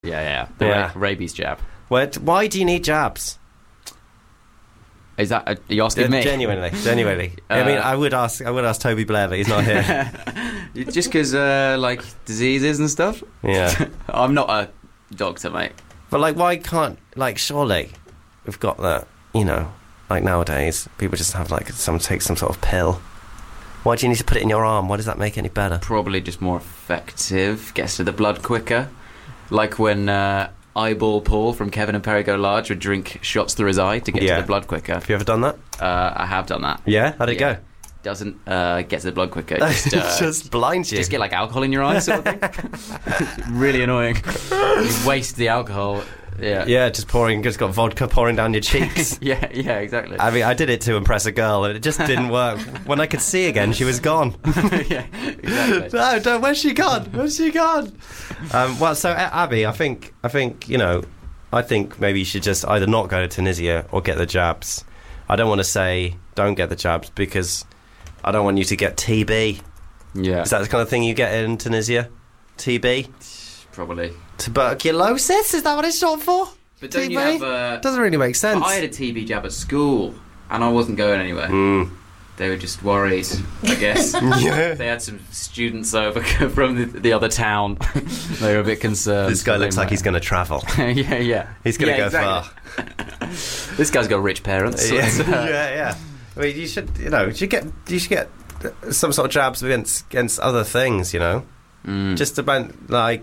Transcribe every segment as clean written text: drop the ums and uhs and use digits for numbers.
Yeah. The rabies jab. Why do you need jabs? Is that? Are you asking me? Genuinely. I mean, I would ask Toby Blair, but he's not here. Just because, diseases and stuff. Yeah. I'm not a doctor, mate. But why can't surely we've got that? Nowadays people just have take some sort of pill. Why do you need to put it in your arm? Why does that make it any better? Probably just more effective. Gets to the blood quicker. Like when Eyeball Paul from Kevin and Perry Go Large would drink shots through his eye to get to the blood quicker. Have you ever done that? I have done that. Yeah? How'd it go? Doesn't get to the blood quicker. Just blinds you. Just get alcohol in your eyes, sort of thing. Really annoying. You waste the alcohol. Yeah, just got vodka pouring down your cheeks. yeah, exactly. I mean, I did it to impress a girl, and it just didn't work. When I could see again, she was gone. Yeah, exactly. No, where's she gone? So Abby, I think maybe you should just either not go to Tunisia or get the jabs. I don't want to say don't get the jabs because I don't want you to get TB. Yeah. Is that the kind of thing you get in Tunisia? TB? Probably. Tuberculosis? Is that what it's short for? But don't TB? you have Doesn't really make sense. But I had a TB jab at school, and I wasn't going anywhere. They were just worried, I guess. Yeah. They had some students over from the other town. They were a bit concerned. This guy looks like he's going to travel. Yeah. He's going to go far. This guy's got rich parents. So yeah. I mean, you should get some sort of jabs against other things, Just about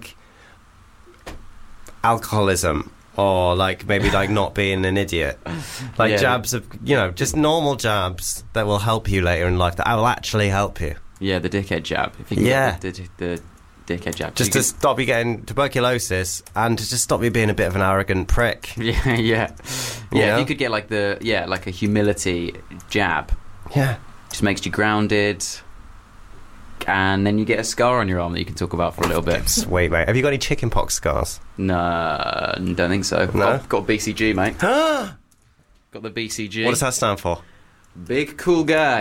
alcoholism or maybe not being an idiot. Jabs of just normal jabs that will help you later in life, that will actually help you. Yeah, the dickhead jab. If you can get the dickhead jab. Just to stop you getting tuberculosis and to just stop you being a bit of an arrogant prick. Yeah. If you could get a humility jab. Yeah. Just makes you grounded. And then you get a scar on your arm that you can talk about for a little bit. Sweet, mate. Have you got any chickenpox scars? No, don't think so. No? I've got BCG, mate. Got the BCG. What does that stand for? Big cool guy.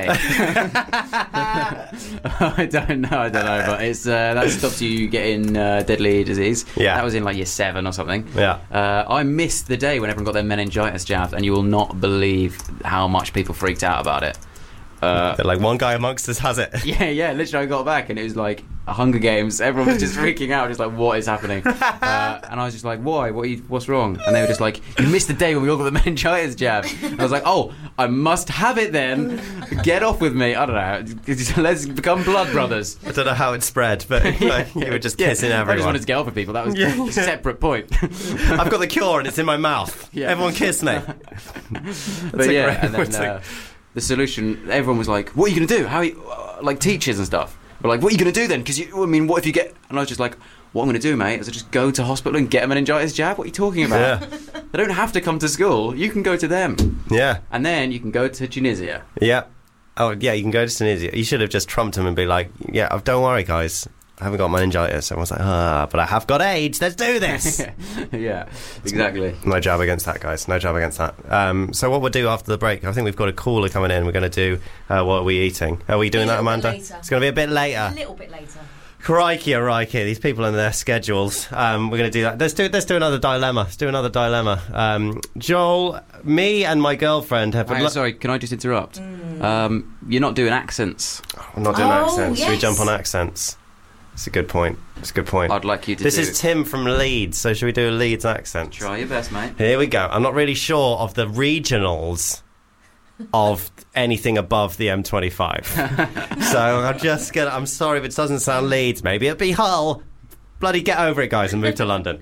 I don't know, but it's that stops you getting deadly disease. Yeah. That was in year 7 or something. Yeah. I missed the day when everyone got their meningitis jabbed, and you will not believe how much people freaked out about it. One guy amongst us has it. Yeah, literally I got back and it was like a Hunger Games. Everyone was just freaking out, just what is happening? And I was just like, why? What's wrong? And they were just like, you missed the day when we all got the meningitis jab. And I was like, oh, I must have it then. Get off with me. I don't know. Let's become blood brothers. I don't know how it spread, but you were just kissing everyone. I just wanted to get off with people. That was a separate point. I've got the cure and it's in my mouth. Yeah. Everyone kiss me. But yeah, and then, the solution, everyone was like, what are you going to do? How are you, teachers and stuff were like, what are you going to do then? Because, what if you get... And I was just like, what I'm going to do, mate, is I just go to hospital and get a meningitis jab. What are you talking about? Yeah. They don't have to come to school. You can go to them. Yeah. And then you can go to Tunisia. Yeah. Oh, yeah, you can go to Tunisia. You should have just trumped him and be like, yeah, don't worry, guys. I haven't got meningitis. Everyone's like, but I have got AIDS. Let's do this. Yeah, exactly. No jab against that, guys. No jab against that. So what we'll do after the break, I think we've got a caller coming in. We're going to do What Are We Eating? Are we doing that, Amanda? It's going to be a bit later. A little bit later. Crikey, these people and their schedules. We're going to do that. Let's do another dilemma. Joel, me and my girlfriend have... sorry, can I just interrupt? You're not doing accents. I'm not doing accents. Yes. Should we jump on accents? It's a good point. I'd like you to This is Tim from Leeds, so should we do a Leeds accent? Try your best, mate. Here we go. I'm not really sure of the regionals of anything above the M25. So I'm sorry if it doesn't sound Leeds. Maybe it'll be Hull. Bloody get over it, guys, and move to London.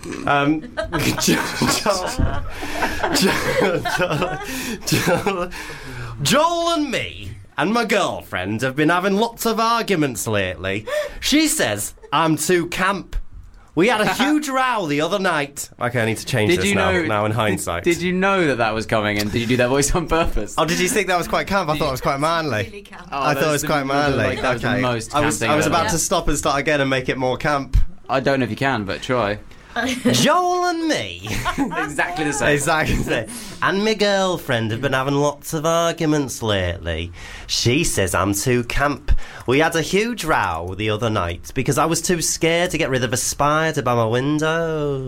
Joel and me and my girlfriend have been having lots of arguments lately. She says I'm too camp. We had a huge row the other night. Okay, I need to change this now in hindsight. Did you know that was coming, and did you do that voice on purpose? Oh, did you think that was quite camp? I thought it was quite manly. Really camp. I thought it was quite manly. That was the most I was about to stop and start again and make it more camp. I don't know if you can, but try. Joel and me. Exactly the same. Exactly the same. And my girlfriend have been having lots of arguments lately. She says I'm too camp. We had a huge row the other night because I was too scared to get rid of a spider by my window.